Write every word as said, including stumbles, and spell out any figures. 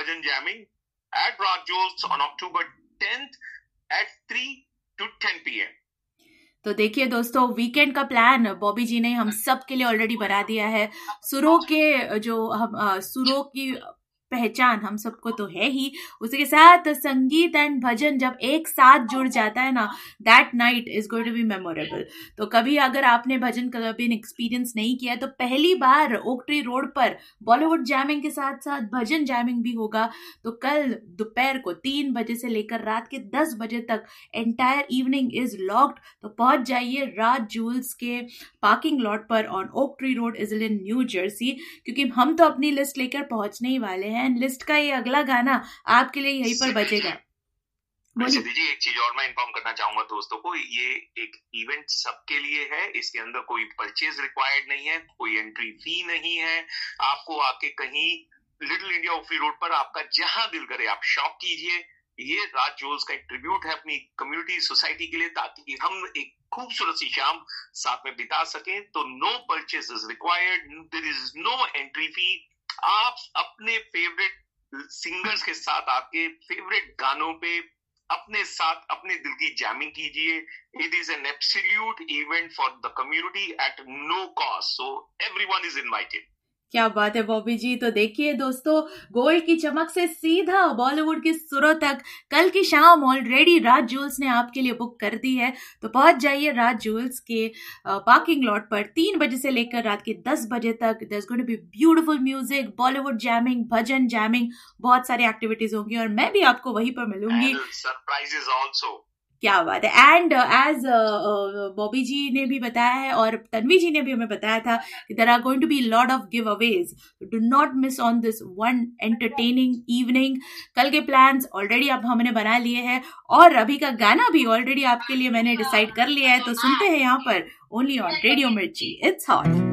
Bhajan Jamming at Raj Jewels on October tenth at three to ten p m तो देखिए दोस्तों, weekend का plan Bobby जी ने हम सब के लिए ऑलरेडी बना दिया है। सुरों के जो हम सुरों की पहचान हम सबको तो है ही, उसके साथ संगीत एंड भजन जब एक साथ जुड़ जाता है ना, that night is going to be memorable. तो कभी अगर आपने भजन कभी एक्सपीरियंस नहीं किया तो पहली बार ओक ट्री रोड पर बॉलीवुड जैमिंग के साथ साथ भजन जैमिंग भी होगा। तो कल दोपहर को तीन बजे से लेकर रात के दस बजे तक एंटायर इवनिंग इज लॉक्ड। तो पहुंच जाइए राज जूल्स के पार्किंग लॉट पर on oak tree road, इज़लिन, new Jersey, क्योंकि हम तो अपनी लिस्ट लेकर पहुंचने ही वाले हैं। लिस्ट का ये अगला गाना आपके लिए यहीं पर बजेगा। सिद्धि जी, एक चीज और मैं इन्फॉर्म करना चाहूंगा दोस्तों को, ये एक इवेंट सबके लिए है। इसके अंदर कोई परचेज रिक्वायर्ड नहीं है, कोई एंट्री फी नहीं है। आपको आके कहीं लिटिल इंडिया ओफ्री रोड पर आपका जहां दिल करे आप शॉप कीजिए। ये राज जूल्स का एक ट्रिब्यूट है अपनी कम्युनिटी सोसाइटी के लिए, ताकि हम एक खूबसूरत सी शाम साथ में बिता सकें। तो no purchase is required, there is no entry fee. आप अपने फेवरेट सिंगर्स के साथ आपके फेवरेट गानों पे अपने साथ अपने दिल की जैमिंग कीजिए। It is an absolute event for the community at no cost, so everyone is invited. क्या बात है बॉबी जी। तो देखिए दोस्तों, गोल्ड की चमक से सीधा बॉलीवुड की सुरों तक कल की शाम ऑलरेडी राज जूल्स ने आपके लिए बुक कर दी है। तो पहुंच जाइए राज जूल्स के पार्किंग लॉट पर तीन बजे से लेकर रात के दस बजे तक। There is going to be beautiful music, Bollywood jamming, bhajan jamming, बहुत सारी एक्टिविटीज होंगी और मैं भी आपको वहीं पर मिलूंगी। Surprises also. क्या बात है। एंड एज बॉबी जी ने भी बताया है और तन्वी जी ने भी हमें बताया था कि there are going to be lot of give Awez. Do not miss on this one entertaining evening. कल के प्लान्स ऑलरेडी अब हमने बना लिए हैं और अभी का गाना भी ऑलरेडी आपके लिए मैंने डिसाइड कर लिया है। तो सुनते हैं यहाँ पर ओनली ऑन रेडियो मिर्ची, इट्स हॉट।